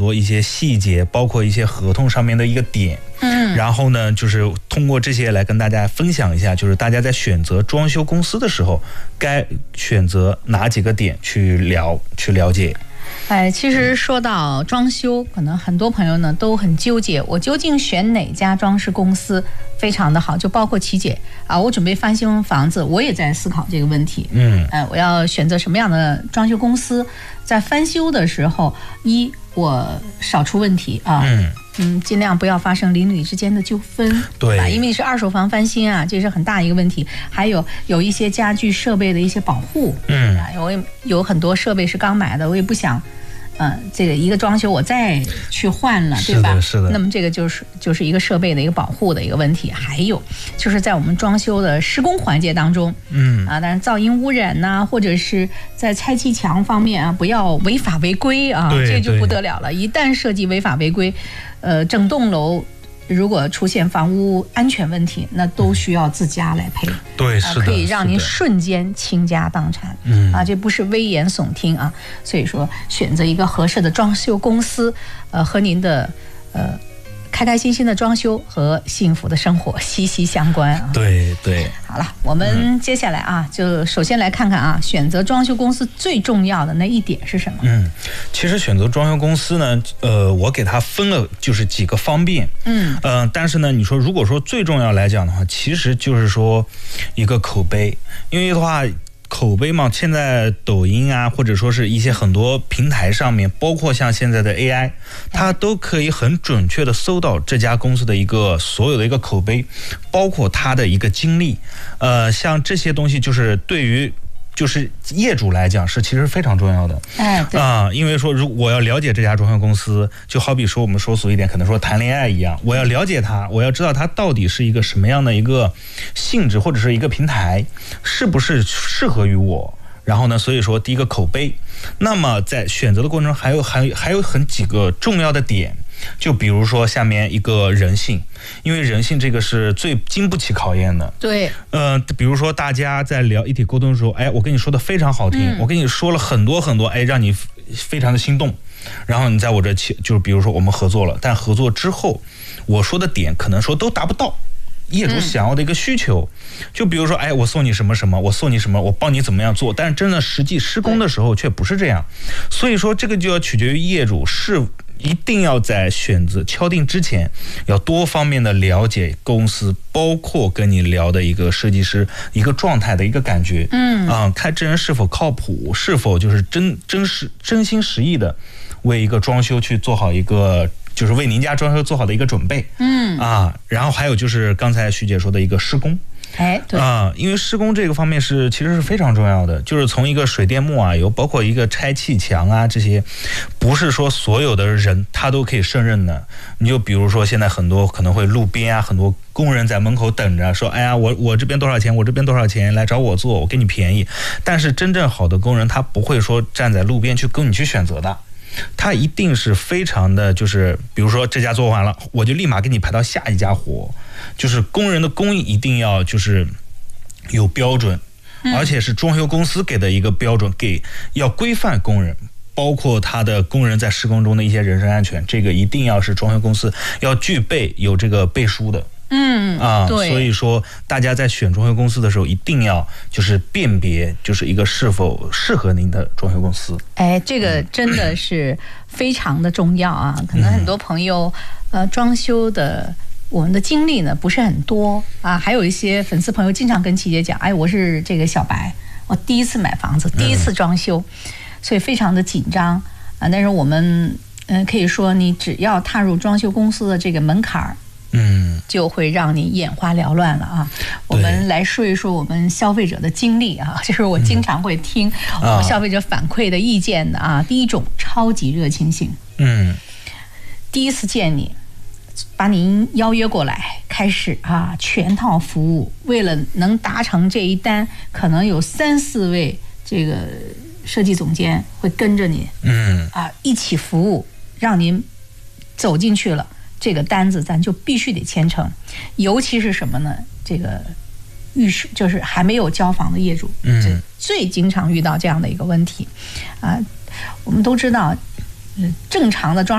多一些细节，包括一些合同上面的一个点。然后呢，就是通过这些来跟大家分享一下，就是大家在选择装修公司的时候，该选择哪几个点去了解。 其实说到装修，可能很多朋友呢都很纠结，我究竟选哪家装饰公司非常的好？就包括琪姐啊，我准备翻新房子，我也在思考这个问题。我要选择什么样的装修公司？在翻修的时候，我少出问题啊。尽量不要发生邻里之间的纠纷， 对吧？ 因为你是二手房翻新啊，这是很大一个问题。还有一些家具设备的一些保护，我有很多设备是刚买的，我也不想，这个一个装修我再去换了，对吧？ 是的。 那么这个就是一个设备的一个保护的一个问题。还有就是在我们装修的施工环节当中，当然噪音污染呐，或者是在拆砌墙方面啊，不要违法违规啊，这就不得了了。一旦涉及违法违规，整栋楼如果出现房屋安全问题，那都需要自家来赔。 对，是的， 可以让您瞬间倾家荡产。这不是危言耸听啊。所以说，选择一个合适的装修公司，和您的开开心心的装修和幸福的生活息息相关啊。 对。 好了，我们接下来啊，就首先来看看啊，选择装修公司最重要的那一点是什么？ 其实选择装修公司呢，我给它分了就是几个方面。但是呢，你说如果说最重要来讲的话，其实就是说一个口碑，因为的话。口碑嘛，现在抖音啊，或者说是一些很多平台上面，包括像现在的 AI， 它都可以很准确的搜到这家公司的一个所有的一个口碑，包括它的一个经历。像这些东西就是对于就是业主来讲是其实非常重要的。因为说我要了解这家装修公司，就好比说我们说俗一点，可能说谈恋爱一样，我要了解它，我要知道它到底是一个什么样的一个性质，或者是一个平台是不是适合于我。然后呢，所以说第一个口碑，那么在选择的过程中还有几个重要的点。就比如说下面一个人性，因为人性这个是最经不起考验的。 对。 比如说大家在聊一体沟通的时候，我跟你说的非常好听，我跟你说了很多，让你非常的心动，然后你在我这就是比如说我们合作了，但合作之后，我说的点可能说都达不到业主想要的一个需求。就比如说我送你什么什么，我送你什么，我帮你怎么样做，但是真的实际施工的时候却不是这样。所以说这个就要取决于业主一定要在选择敲定之前，要多方面的了解公司，包括跟你聊的一个设计师一个状态的一个感觉。看这人是否靠谱，是否就是真心实意的为一个装修去做好一个，就是为您家装修做好的一个准备。然后还有就是刚才徐姐说的一个施工。 对因为施工这个方面其实是非常重要的，就是从一个水电木啊，包括一个拆砌墙啊，这些不是说所有的人他都可以胜任的。你就比如说现在很多可能会路边啊，很多工人在门口等着说，我这边多少钱，我这边多少钱，来找我做，我给你便宜。但是真正好的工人他不会说站在路边去供你去选择的。他一定是非常的，就是比如说这家做完了，我就立马给你排到下一家活，就是工人的工艺一定要就是有标准，而且是装修公司给的一个标准，要规范工人，包括他的工人在施工中的一些人身安全，这个一定要是装修公司要具备有这个背书的。 对。 所以说大家在选装修公司的时候，一定要就是辨别，就是一个是否适合您的装修公司。 这个真的是非常的重要啊！可能很多朋友装修的我们的经历呢不是很多啊，还有一些粉丝朋友经常跟琪姐讲，我是这个小白，我第一次买房子，第一次装修，所以非常的紧张啊。但是我们可以说，你只要踏入装修公司的这个门槛儿，就会让你眼花缭乱了啊！我们来说一说我们消费者的经历啊，就是我经常会听我们消费者反馈的意见的啊。第一种，超级热情型。第一次见你，把您邀约过来，开始全套服务，为了能达成这一单，可能有3、4位这个设计总监会跟着你，一起服务，让您走进去了。这个单子咱就必须得签成，尤其是什么呢？这个就是还没有交房的业主，最经常遇到这样的一个问题啊。我们都知道，正常的装